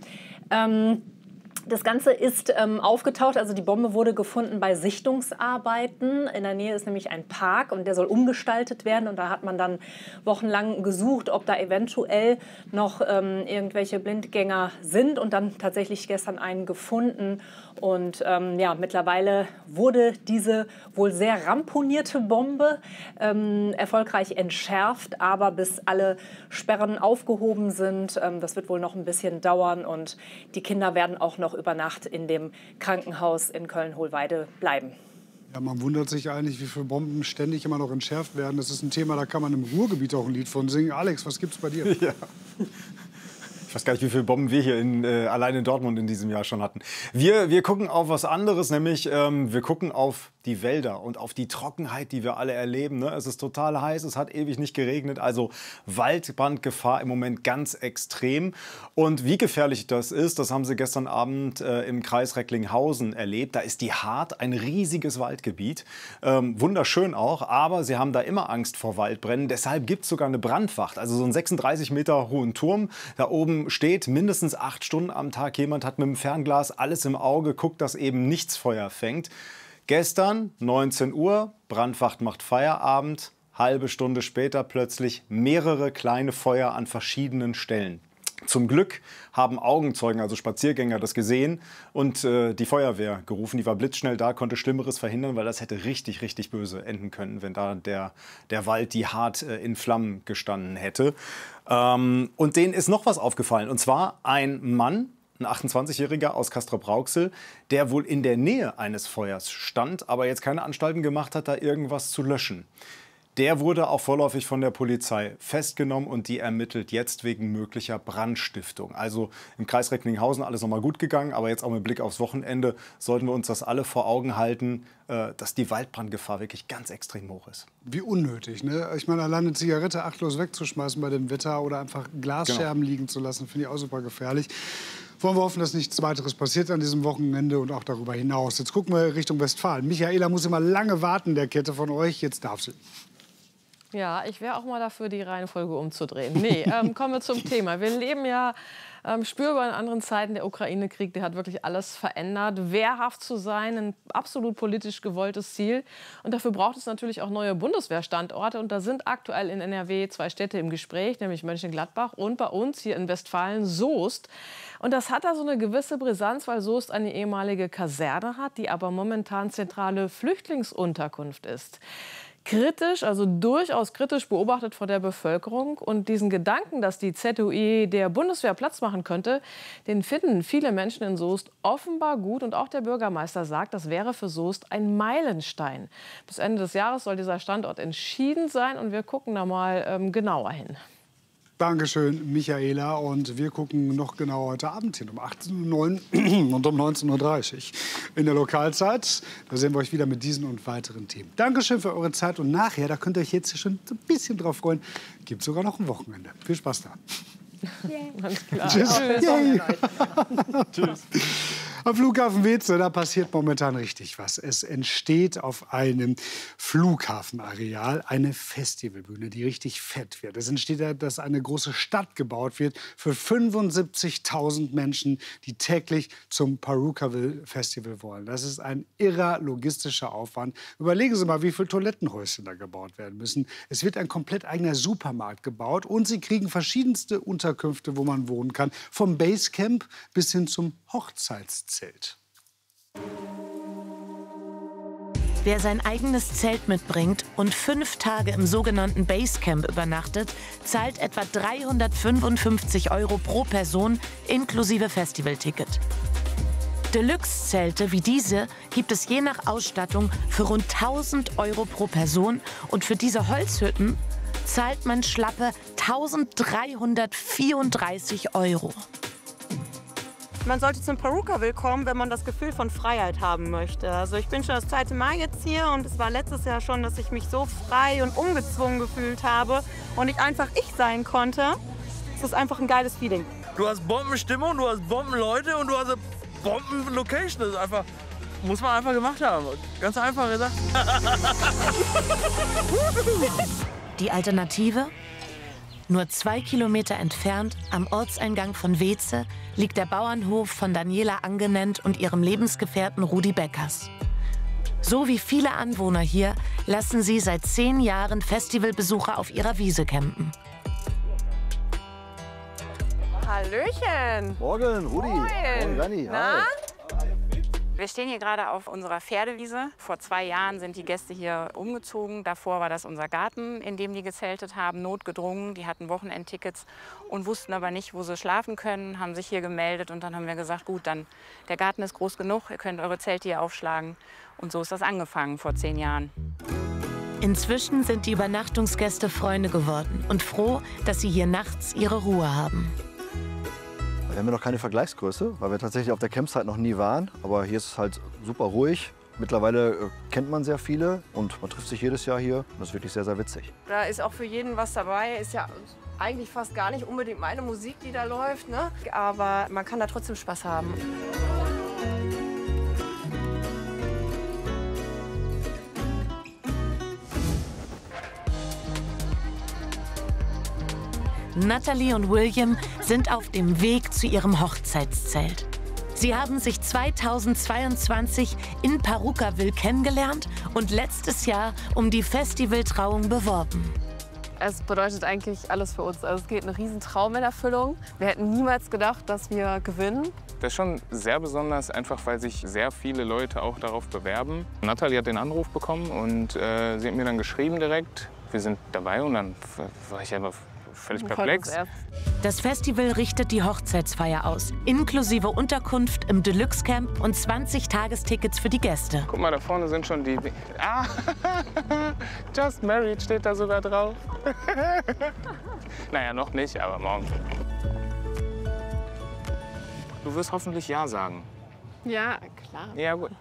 Das Ganze ist aufgetaucht, also die Bombe wurde gefunden bei Sichtungsarbeiten. In der Nähe ist nämlich ein Park und der soll umgestaltet werden. Und da hat man dann wochenlang gesucht, ob da eventuell noch irgendwelche Blindgänger sind und dann tatsächlich gestern einen gefunden. Und ja, mittlerweile wurde diese wohl sehr ramponierte Bombe erfolgreich entschärft. Aber bis alle Sperren aufgehoben sind, das wird wohl noch ein bisschen dauern. Und die Kinder werden auch noch über Nacht in dem Krankenhaus in Köln-Hohlweide bleiben. Ja, man wundert sich eigentlich, wie viele Bomben ständig immer noch entschärft werden. Das ist ein Thema, da kann man im Ruhrgebiet auch ein Lied von singen. Alex, was gibt's bei dir? Ja. Ich weiß gar nicht, wie viele Bomben wir hier allein in Dortmund in diesem Jahr schon hatten. Wir gucken auf was anderes, nämlich wir gucken auf die Wälder und auf die Trockenheit, die wir alle erleben. Ne? Es ist total heiß, es hat ewig nicht geregnet, also Waldbrandgefahr im Moment ganz extrem. Und wie gefährlich das ist, das haben Sie gestern Abend im Kreis Recklinghausen erlebt. Da ist die Hart, ein riesiges Waldgebiet, wunderschön auch, aber sie haben da immer Angst vor Waldbränden. Deshalb gibt es sogar eine Brandwacht, also so einen 36 Meter hohen Turm. Da oben steht mindestens 8 Stunden am Tag jemand, hat mit dem Fernglas alles im Auge, guckt, dass eben nichts Feuer fängt. Gestern, 19 Uhr, Brandwacht macht Feierabend, halbe Stunde später plötzlich mehrere kleine Feuer an verschiedenen Stellen. Zum Glück haben Augenzeugen, also Spaziergänger, das gesehen und die Feuerwehr gerufen. Die war blitzschnell da, konnte Schlimmeres verhindern, weil das hätte richtig, richtig böse enden können, wenn da der Wald, die Hart in Flammen gestanden hätte. Und denen ist noch was aufgefallen, und zwar ein Mann, ein 28-Jähriger aus Castrop-Rauxel, der wohl in der Nähe eines Feuers stand, aber jetzt keine Anstalten gemacht hat, da irgendwas zu löschen. Der wurde auch vorläufig von der Polizei festgenommen und die ermittelt jetzt wegen möglicher Brandstiftung. Also im Kreis Recklinghausen alles nochmal gut gegangen, aber jetzt auch mit Blick aufs Wochenende sollten wir uns das alle vor Augen halten, dass die Waldbrandgefahr wirklich ganz extrem hoch ist. Wie unnötig, ne? Ich meine, alleine eine Zigarette achtlos wegzuschmeißen bei dem Wetter oder einfach Glasscherben liegen zu lassen, finde ich auch super gefährlich. Wollen wir hoffen, dass nichts weiteres passiert an diesem Wochenende und auch darüber hinaus. Jetzt gucken wir Richtung Westfalen. Michaela muss immer lange warten, der Kette von euch. Jetzt darf sie. Ja, ich wäre auch mal dafür, die Reihenfolge umzudrehen. Nee, kommen wir zum Thema. Wir leben ja spürbar in anderen Zeiten. Der Ukraine-Krieg, der hat wirklich alles verändert. Wehrhaft zu sein, ein absolut politisch gewolltes Ziel. Und dafür braucht es natürlich auch neue Bundeswehrstandorte. Und da sind aktuell in NRW 2 Städte im Gespräch, nämlich Mönchengladbach und bei uns hier in Westfalen Soest. Und das hat da so eine gewisse Brisanz, weil Soest eine ehemalige Kaserne hat, die aber momentan zentrale Flüchtlingsunterkunft ist. Kritisch, also durchaus kritisch beobachtet von der Bevölkerung. Und diesen Gedanken, dass die ZOE der Bundeswehr Platz machen könnte, den finden viele Menschen in Soest offenbar gut. Und auch der Bürgermeister sagt, das wäre für Soest ein Meilenstein. Bis Ende des Jahres soll dieser Standort entschieden sein. Und wir gucken da mal genauer hin. Dankeschön, Michaela. Und wir gucken noch genauer heute Abend hin, um 18:09 Uhr und um 19:30 Uhr in der Lokalzeit. Da sehen wir euch wieder mit diesen und weiteren Themen. Dankeschön für eure Zeit. Und nachher, da könnt ihr euch jetzt schon ein bisschen drauf freuen, gibt es sogar noch ein Wochenende. Viel Spaß da. Alles klar. Tschüss. Tschüss. Am Flughafen Weeze, da passiert momentan richtig was. Es entsteht auf einem Flughafenareal eine Festivalbühne, die richtig fett wird. Es entsteht ja, dass eine große Stadt gebaut wird für 75.000 Menschen, die täglich zum Purukaville Festival wollen. Das ist ein irrer logistischer Aufwand. Überlegen Sie mal, wie viele Toilettenhäuschen da gebaut werden müssen. Es wird ein komplett eigener Supermarkt gebaut und Sie kriegen verschiedenste Unterkünfte, wo man wohnen kann. Vom Basecamp bis hin zum Hochzeitszelt. Wer sein eigenes Zelt mitbringt und 5 Tage im sogenannten Basecamp übernachtet, zahlt etwa 355 € pro Person inklusive Festivalticket. Deluxe-Zelte wie diese gibt es je nach Ausstattung für rund 1.000 € pro Person und für diese Holzhütten zahlt man schlappe 1.334 €. Man sollte zum Purukaville kommen, wenn man das Gefühl von Freiheit haben möchte. Also ich bin schon das 2. Mal jetzt hier und es war letztes Jahr schon, dass ich mich so frei und ungezwungen gefühlt habe und ich einfach ich sein konnte. Es ist einfach ein geiles Feeling. Du hast Bombenstimmung, du hast Bombenleute und du hast eine Bombenlocation. Das ist einfach, muss man einfach gemacht haben. Ganz einfach gesagt. Die Alternative? Nur 2 Kilometer entfernt, am Ortseingang von Weeze, liegt der Bauernhof von Daniela Angenent und ihrem Lebensgefährten Rudi Beckers. So wie viele Anwohner hier lassen sie seit 10 Jahren Festivalbesucher auf ihrer Wiese campen. Hallöchen! Morgen, Rudi. Moin. Dani. Na? Wir stehen hier gerade auf unserer Pferdewiese. Vor 2 Jahren sind die Gäste hier umgezogen. Davor war das unser Garten, in dem die gezeltet haben, notgedrungen. Die hatten Wochenendtickets und wussten aber nicht, wo sie schlafen können, haben sich hier gemeldet. Und dann haben wir gesagt, gut, dann der Garten ist groß genug, ihr könnt eure Zelte hier aufschlagen. Und so ist das angefangen vor 10 Jahren. Inzwischen sind die Übernachtungsgäste Freunde geworden und froh, dass sie hier nachts ihre Ruhe haben. Wir haben ja noch keine Vergleichsgröße, weil wir tatsächlich auf der Campsite noch nie waren. Aber hier ist es halt super ruhig. Mittlerweile kennt man sehr viele und man trifft sich jedes Jahr hier. Und das ist wirklich sehr, sehr witzig. Da ist auch für jeden was dabei. Ist ja eigentlich fast gar nicht unbedingt meine Musik, die da läuft, ne? Aber man kann da trotzdem Spaß haben. Natalie und William sind auf dem Weg zu ihrem Hochzeitszelt. Sie haben sich 2022 in Purukaville kennengelernt und letztes Jahr um die Festivaltrauung beworben. Es bedeutet eigentlich alles für uns. Also es geht ein Riesentraum in Erfüllung. Wir hätten niemals gedacht, dass wir gewinnen. Das ist schon sehr besonders, einfach weil sich sehr viele Leute auch darauf bewerben. Natalie hat den Anruf bekommen und sie hat mir dann geschrieben direkt, wir sind dabei und dann war ich einfach völlig perplex. Das Festival richtet die Hochzeitsfeier aus, inklusive Unterkunft im Deluxe-Camp und 20 Tagestickets für die Gäste. Guck mal, da vorne sind schon die... Ah, Just Married steht da sogar drauf. Naja, noch nicht, aber morgen. Du wirst hoffentlich Ja sagen. Ja, klar. Ja, gut.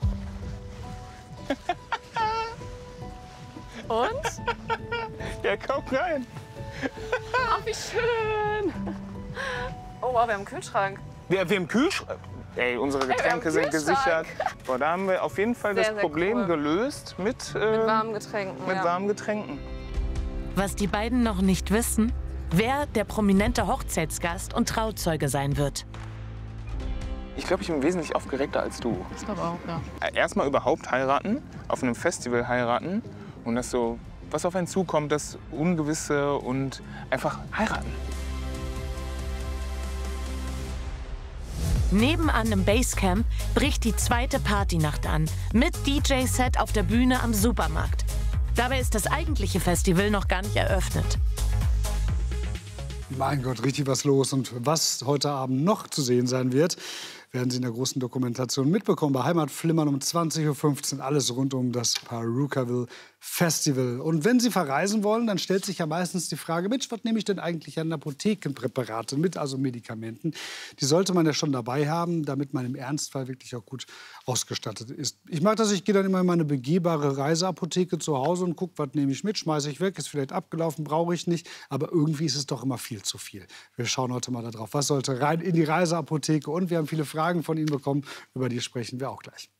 Und? Ja, komm rein. Ach, wie schön. Oh, wow, wir haben einen Kühlschrank. Wir haben einen Kühlschrank? Ey, unsere Getränke sind gesichert. Boah, da haben wir auf jeden Fall Sehr, das Problem cool. gelöst mit warmen Getränken. Mit warmen Getränken. Was die beiden noch nicht wissen, wer der prominente Hochzeitsgast und Trauzeuge sein wird. Ich glaube, ich bin wesentlich aufgeregter als du. Ich glaube auch, ja. Erstmal überhaupt heiraten, auf einem Festival heiraten und das so, was auf einen zukommt, das Ungewisse und einfach heiraten. Nebenan im Basecamp bricht die zweite Partynacht an, mit DJ-Set auf der Bühne am Supermarkt. Dabei ist das eigentliche Festival noch gar nicht eröffnet. Mein Gott, richtig was los. Und was heute Abend noch zu sehen sein wird, werden Sie in der großen Dokumentation mitbekommen. Bei Heimatflimmern um 20:15 Uhr alles rund um das Pahrookaville Festival. Und wenn Sie verreisen wollen, dann stellt sich ja meistens die Frage, Mensch, was nehme ich denn eigentlich an Apothekenpräparaten mit, also Medikamenten? Die sollte man ja schon dabei haben, damit man im Ernstfall wirklich auch gut ausgestattet ist. Ich mache das, ich gehe dann immer in meine begehbare Reiseapotheke zu Hause und gucke, was nehme ich mit, schmeiße ich weg, ist vielleicht abgelaufen, brauche ich nicht. Aber irgendwie ist es doch immer viel zu viel. Wir schauen heute mal darauf, was sollte rein in die Reiseapotheke. Und wir haben viele Fragen von Ihnen bekommen, über die sprechen wir auch gleich.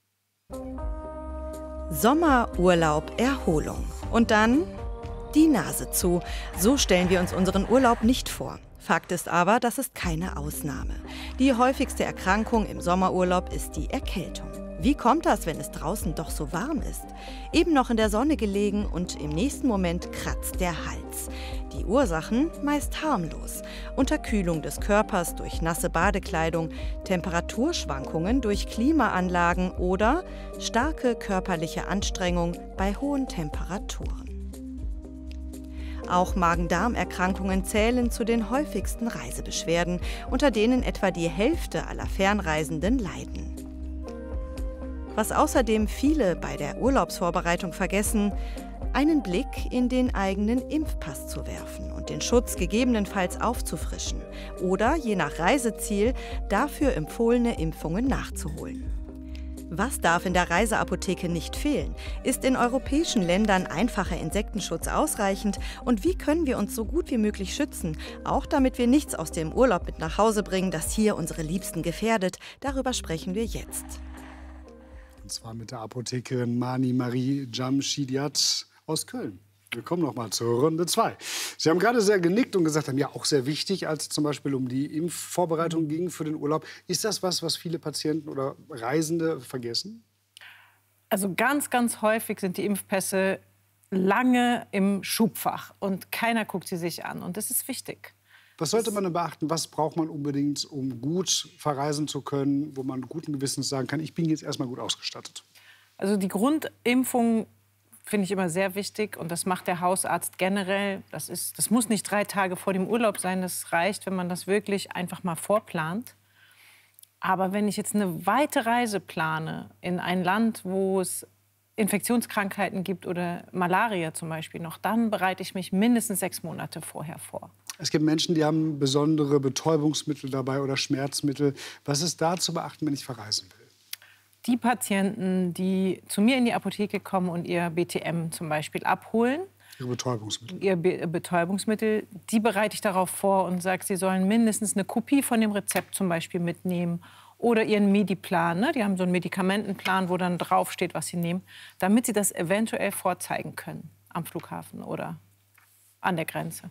Sommer, Urlaub, Erholung. Und dann die Nase zu. So stellen wir uns unseren Urlaub nicht vor. Fakt ist aber, das ist keine Ausnahme. Die häufigste Erkrankung im Sommerurlaub ist die Erkältung. Wie kommt das, wenn es draußen doch so warm ist? Eben noch in der Sonne gelegen und im nächsten Moment kratzt der Hals. Die Ursachen meist harmlos. Unterkühlung des Körpers durch nasse Badekleidung, Temperaturschwankungen durch Klimaanlagen oder starke körperliche Anstrengung bei hohen Temperaturen. Auch Magen-Darm-Erkrankungen zählen zu den häufigsten Reisebeschwerden, unter denen etwa die Hälfte aller Fernreisenden leiden. Was außerdem viele bei der Urlaubsvorbereitung vergessen, einen Blick in den eigenen Impfpass zu werfen und den Schutz gegebenenfalls aufzufrischen oder je nach Reiseziel dafür empfohlene Impfungen nachzuholen. Was darf in der Reiseapotheke nicht fehlen? Ist in europäischen Ländern einfacher Insektenschutz ausreichend? Und wie können wir uns so gut wie möglich schützen? Auch damit wir nichts aus dem Urlaub mit nach Hause bringen, das hier unsere Liebsten gefährdet. Darüber sprechen wir jetzt. Und zwar mit der Apothekerin Mani Marie Jamshidiat aus Köln. Wir kommen noch mal zur Runde 2. Sie haben gerade sehr genickt und gesagt, ja, auch sehr wichtig, als es zum Beispiel um die Impfvorbereitung ging für den Urlaub. Ist das was viele Patienten oder Reisende vergessen? Also ganz, ganz häufig sind die Impfpässe lange im Schubfach und keiner guckt sie sich an. Und das ist wichtig. Was sollte man denn beachten? Was braucht man unbedingt, um gut verreisen zu können, wo man guten Gewissens sagen kann, ich bin jetzt erstmal gut ausgestattet? Also die Grundimpfung finde ich immer sehr wichtig und das macht der Hausarzt generell. Das muss nicht 3 Tage vor dem Urlaub sein, das reicht, wenn man das wirklich einfach mal vorplant. Aber wenn ich jetzt eine weite Reise plane in ein Land, wo es Infektionskrankheiten gibt oder Malaria zum Beispiel noch, dann bereite ich mich mindestens 6 Monate vorher vor. Es gibt Menschen, die haben besondere Betäubungsmittel dabei oder Schmerzmittel. Was ist da zu beachten, wenn ich verreisen will? Die Patienten, die zu mir in die Apotheke kommen und ihr BTM zum Beispiel abholen, ihr Betäubungsmittel, die bereite ich darauf vor und sage, sie sollen mindestens eine Kopie von dem Rezept zum Beispiel mitnehmen oder ihren Mediplan. Ne? Die haben so einen Medikamentenplan, wo dann draufsteht, was sie nehmen, damit sie das eventuell vorzeigen können am Flughafen oder an der Grenze.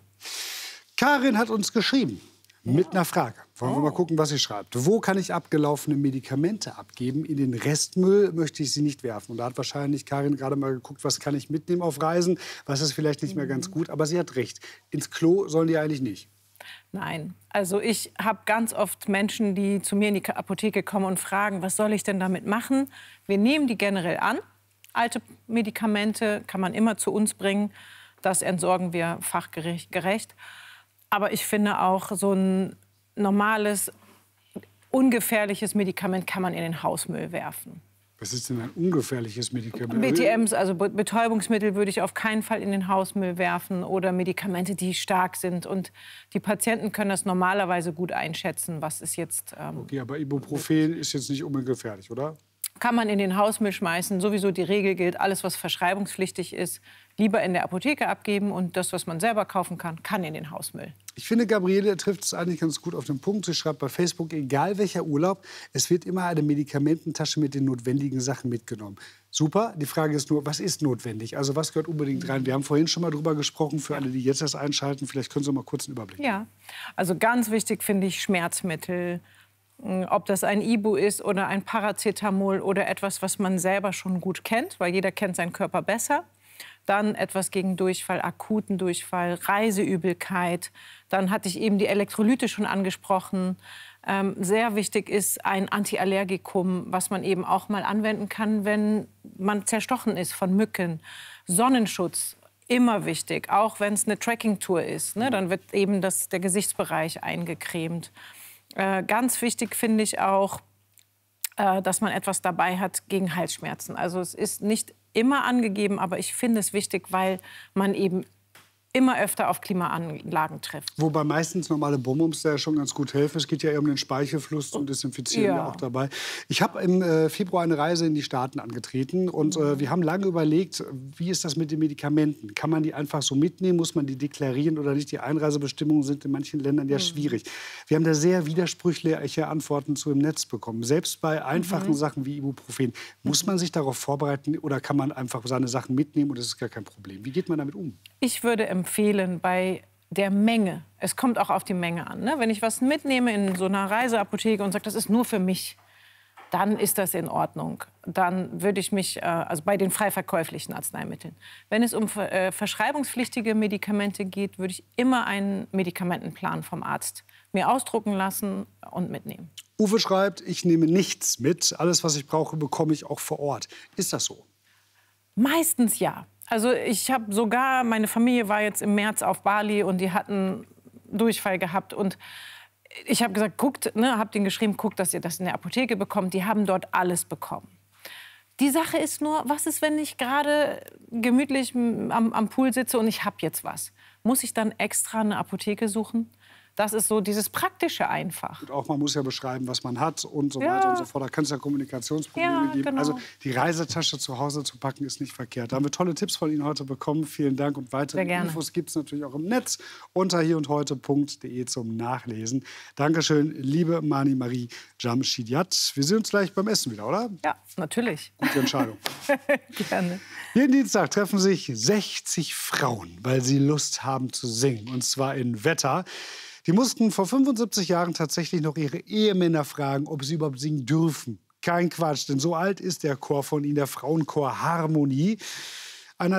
Karin hat uns geschrieben mit einer Frage. Wollen wir mal gucken, was sie schreibt. Wo kann ich abgelaufene Medikamente abgeben? In den Restmüll möchte ich sie nicht werfen. Und da hat wahrscheinlich Karin gerade mal geguckt, was kann ich mitnehmen auf Reisen, was ist vielleicht nicht mehr ganz gut. Aber sie hat recht. Ins Klo sollen die eigentlich nicht. Nein, also ich habe ganz oft Menschen, die zu mir in die Apotheke kommen und fragen, was soll ich denn damit machen? Wir nehmen die generell an. Alte Medikamente kann man immer zu uns bringen. Das entsorgen wir fachgerecht. Aber ich finde auch, so ein normales, ungefährliches Medikament kann man in den Hausmüll werfen. Was ist denn ein ungefährliches Medikament? BTMs, also Betäubungsmittel, würde ich auf keinen Fall in den Hausmüll werfen oder Medikamente, die stark sind. Und die Patienten können das normalerweise gut einschätzen, was ist jetzt... okay, aber Ibuprofen ist jetzt nicht unbedingt gefährlich, oder? Kann man in den Hausmüll schmeißen. Sowieso die Regel gilt, alles, was verschreibungspflichtig ist, lieber in der Apotheke abgeben. Und das, was man selber kaufen kann, kann in den Hausmüll. Ich finde, Gabriele trifft es eigentlich ganz gut auf den Punkt. Sie schreibt bei Facebook, egal welcher Urlaub, es wird immer eine Medikamententasche mit den notwendigen Sachen mitgenommen. Super. Die Frage ist nur, was ist notwendig? Also was gehört unbedingt rein? Wir haben vorhin schon mal drüber gesprochen, für alle, die jetzt das einschalten. Vielleicht können Sie mal kurz einen Überblick geben. Ja, also ganz wichtig finde ich Schmerzmittel. Ob das ein Ibu ist oder ein Paracetamol oder etwas, was man selber schon gut kennt, weil jeder kennt seinen Körper besser. Dann etwas gegen Durchfall, akuten Durchfall, Reiseübelkeit. Dann hatte ich eben die Elektrolyte schon angesprochen. Sehr wichtig ist ein Antiallergikum, was man eben auch mal anwenden kann, wenn man zerstochen ist von Mücken. Sonnenschutz, immer wichtig, auch wenn es eine Trekkingtour ist. Ne? Dann wird eben der Gesichtsbereich eingecremt. Ganz wichtig finde ich auch, dass man etwas dabei hat gegen Halsschmerzen. Also es ist nicht immer angegeben, aber ich finde es wichtig, weil man eben immer öfter auf Klimaanlagen trifft. Wobei meistens normale Bonbons da ja schon ganz gut helfen. Es geht ja eher um den Speichelfluss und Desinfizieren ja auch dabei. Ich habe im Februar eine Reise in die Staaten angetreten und wir haben lange überlegt, wie ist das mit den Medikamenten? Kann man die einfach so mitnehmen? Muss man die deklarieren oder nicht? Die Einreisebestimmungen sind in manchen Ländern ja schwierig. Wir haben da sehr widersprüchliche Antworten zu im Netz bekommen. Selbst bei einfachen Sachen wie Ibuprofen. Muss man sich darauf vorbereiten oder kann man einfach seine Sachen mitnehmen und das ist gar kein Problem? Wie geht man damit um? Ich würde empfehlen, bei der Menge, es kommt auch auf die Menge an, ne? Wenn ich was mitnehme in so einer Reiseapotheke und sage, das ist nur für mich, dann ist das in Ordnung. Dann würde ich mich, also bei den frei verkäuflichen Arzneimitteln. Wenn es um verschreibungspflichtige Medikamente geht, würde ich immer einen Medikamentenplan vom Arzt mir ausdrucken lassen und mitnehmen. Uwe schreibt, ich nehme nichts mit. Alles, was ich brauche, bekomme ich auch vor Ort. Ist das so? Meistens ja. Also ich habe sogar, meine Familie war jetzt im März auf Bali und die hatten Durchfall gehabt. Und ich habe gesagt, guckt, ne, habe denen geschrieben, guckt, dass ihr das in der Apotheke bekommt. Die haben dort alles bekommen. Die Sache ist nur, was ist, wenn ich gerade gemütlich am Pool sitze und ich habe jetzt was? Muss ich dann extra eine Apotheke suchen? Das ist so dieses Praktische einfach. Und auch man muss ja beschreiben, was man hat und so weiter und so fort. Da kann es ja Kommunikationsprobleme geben. Genau. Also die Reisetasche zu Hause zu packen, ist nicht verkehrt. Da haben wir tolle Tipps von Ihnen heute bekommen. Vielen Dank. Und weitere Infos gibt es natürlich auch im Netz unter hierundheute.de zum Nachlesen. Dankeschön, liebe Mani-Marie Jamshidiat. Wir sehen uns gleich beim Essen wieder, oder? Ja, natürlich. Gute Entscheidung. Gerne. Jeden Dienstag treffen sich 60 Frauen, weil sie Lust haben zu singen. Und zwar in Wetter. Die mussten vor 75 Jahren tatsächlich noch ihre Ehemänner fragen, ob sie überhaupt singen dürfen. Kein Quatsch, denn so alt ist der Chor von ihnen, der Frauenchor Harmonie.